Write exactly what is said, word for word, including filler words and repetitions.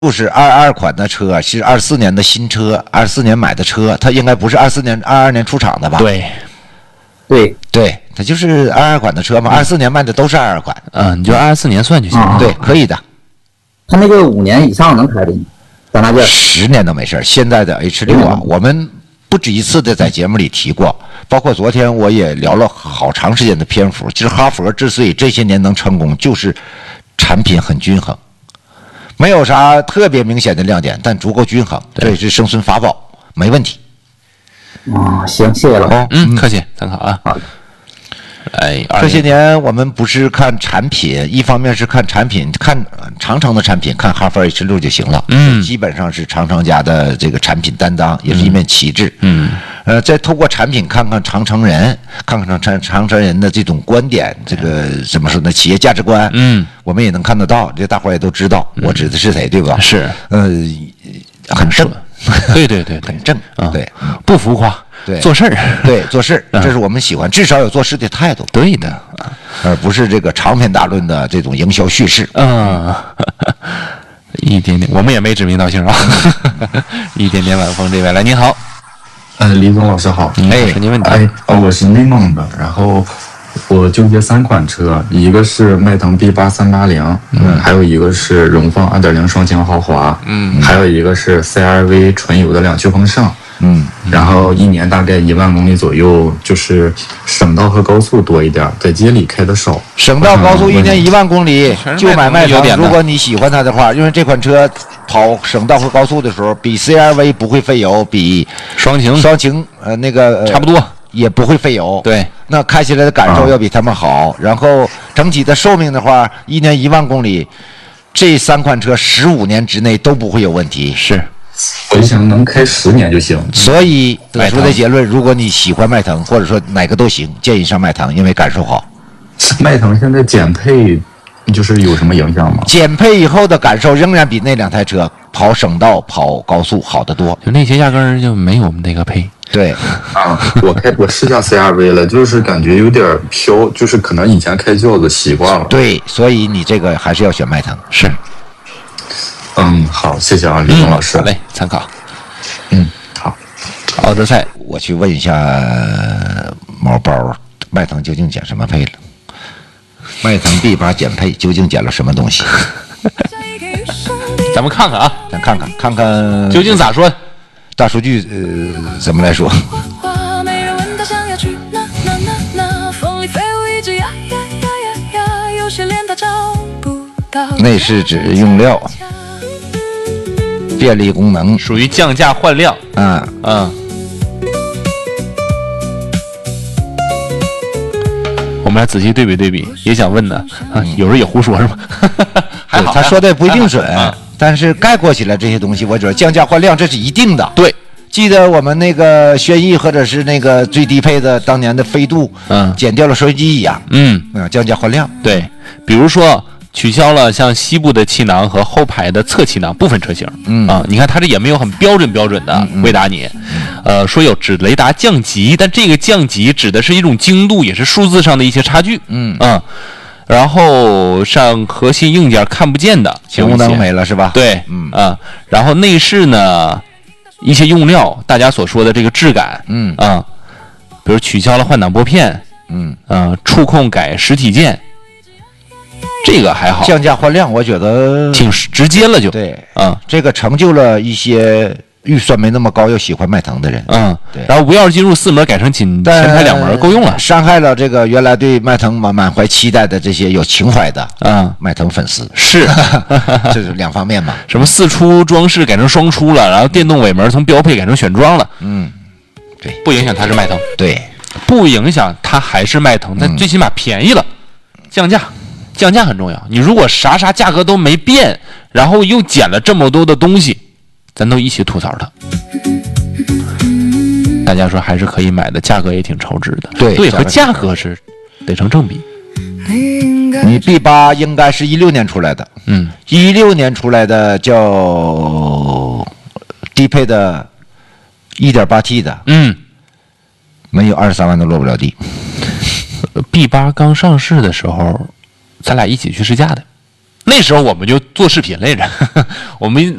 就是二二款的车，是二四年的新车，二四年买的车，它应该不是二四年、二二年出厂的吧？ 对， 对对，它就是二二款的车嘛，二四年卖的都是二二款。 嗯，你就二四年算就行了。 啊对，可以的。 他那个五年以上能开的，咱那件十年都没事。现在的 H 六啊，我们不止一次的在节目里提过，包括昨天我也聊了好长时间的篇幅。其实哈佛之所以这些年能成功，就是产品很均衡。没有啥特别明显的亮点，但足够均衡，这也是生存法宝，没问题。 啊，行，谢谢老师。 哦， 嗯，客气，参考啊。 好。 哎， 这些年我们不是看产品，一方面是看产品，看长城的产品，看哈弗 H 六就行了。 嗯， 基本上是长城家的这个产品担当，也是一面旗帜。 嗯， 呃，再透过产品看看长城人，看看长长城人的这种观点，这个怎么说呢？企业价值观。 嗯， 我们也能看得到，这大伙儿也都知道，我指的是谁，对吧？ 是， 呃，很正。 对对对， 很正。对， 不浮夸。 对， 做事儿， 对做事，这是我们喜欢，至少有做事的态度。 对的， 而不是这个长篇大论的这种营销叙事。 嗯，一点点，我们也没指名道姓啊。一点点晚风这位来，您好， 呃，李总老师好。 哎，说您问题。 哎，哦，我是内蒙的，然后我纠结三款车，一个是迈腾 B 八三八零，嗯，还有一个是荣放二点零双擎豪华，嗯，还有一个是 C R V 纯油的两驱风尚。嗯，然后一年大概一万公里左右，就是省道和高速多一点，在街里开的少。 省道高速一年一万公里，就买迈腾。如果你喜欢它的话，因为这款车跑省道和高速的时候，比 C R V 不会费油，比双擎双擎呃那个、呃、 差不多， 也不会费油。 对， 那开起来的感受要比他们好。啊、然后整体的寿命的话，一年一万公里，这三款车十五年之内都不会有问题。 是。 我就想能开十年就行。 所以得出的结论，如果你喜欢迈腾，或者说哪个都行，建议上迈腾，因为感受好。 迈腾现在减配就是有什么影响吗？ 减配以后的感受仍然比那两台车跑省道、跑高速好得多。 就那些压根儿就没有我们那个配。 对啊，我开我试驾 C R V 了，就是感觉有点飘，就是可能以前开轿子习惯了。 对，所以你这个还是要选迈腾。 是。 嗯，好，谢谢啊，李总老师。 嗯、好嘞，参考。 嗯，好。 奥德赛， 我去问一下毛包，迈腾究竟减什么配了？迈腾 B 八减配究竟减了什么东西？ 咱们看看啊， 咱看看看看究竟咋说？ 大数据呃怎么来说？内饰纸用料。便利功能属于降价换量， 嗯嗯。我们来仔细对比对比，也想问呢，啊，有人也胡说是吗？还好， 他说的也不一定准，但是概括起来这些东西，我觉得降价换量这是一定的。 对， 记得我们那个轩逸或者是那个最低配的当年的飞度， 嗯， 减掉了收音机一样， 嗯， 嗯，降价换量。对， 比如说。取消了像西部的气囊和后排的侧气囊部分车型，嗯啊，你看它这也没有很标准标准的回答你，嗯嗯、呃，说有指雷达降级，但这个降级指的是一种精度，也是数字上的一些差距，嗯啊，然后上核心硬件看不见的前雾灯没了是吧？ 对，嗯啊，然后内饰呢一些用料，大家所说的这个质感，嗯啊，比如取消了换挡拨片，嗯啊，触控改实体键。这个还好， 降价换量，我觉得挺直接了就。 对， 啊、嗯， 这个成就了一些预算没那么高又喜欢迈腾的人。 嗯，对。然后无钥匙进入四门改成仅前排两门，够用了。 伤害了这个原来对迈腾满满怀期待的这些有情怀的啊、嗯、迈腾粉丝。 是， 这是两方面嘛。 什么四出装饰改成双出了，然后电动尾门从标配改成选装了。 嗯，对， 不影响它是迈腾。 对， 不影响它还是迈腾，但最起码便宜了，降价。降价很重要，你如果啥啥价格都没变，然后又减了这么多的东西，咱都一起吐槽它。大家说还是可以买的，价格也挺超值的。 对对，和价格是得成正比。 你 B 八应该是一六年出来的， 嗯， 一六年出来的叫低配的 一点八 T 的， 嗯， 没有二十三万都落不了地。 B 八刚上市的时候。咱俩一起去试驾的， 那时候我们就做视频来着，我们